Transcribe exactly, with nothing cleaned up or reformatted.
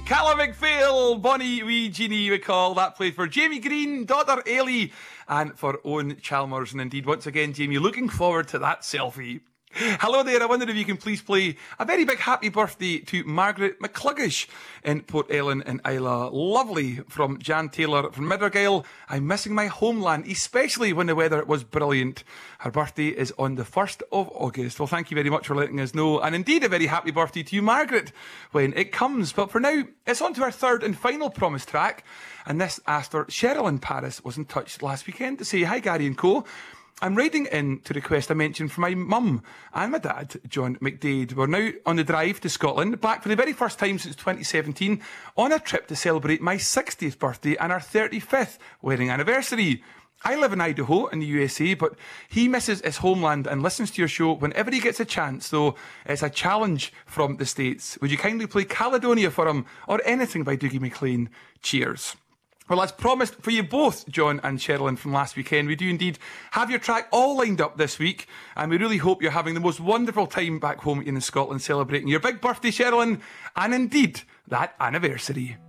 Callum McPhail, Bonnie Wee Jeannie, we call that played for Jamie Green, daughter Ailey, and for Owen Chalmers. And indeed, once again, Jamie, looking forward to that selfie. Hello there, I wonder if you can please play a very big happy birthday to Margaret McCluggish in Port Ellen in Isla. Lovely, from Jan Taylor from Middergyle. I'm missing my homeland, especially when the weather was brilliant. Her birthday is on the first of August. Well, thank you very much for letting us know. And indeed, a very happy birthday to you, Margaret, when it comes. But for now, it's on to our third and final promise track. And this after Cheryl in Paris was in touch last weekend to say, hi, Gary and co. I'm writing in to request a mention for my mum and my dad, John McDade. We're now on the drive to Scotland, back for the very first time since twenty seventeen, on a trip to celebrate my sixtieth birthday and our thirty-fifth wedding anniversary. I live in Idaho in the U S A, but he misses his homeland and listens to your show whenever he gets a chance, though it's a challenge from the States. Would you kindly play Caledonia for him, or anything by Dougie MacLean? Cheers. Well, as promised for you both, John and Sherilyn, from last weekend, we do indeed have your track all lined up this week, and we really hope you're having the most wonderful time back home in Scotland celebrating your big birthday, Sherilyn, and indeed that anniversary.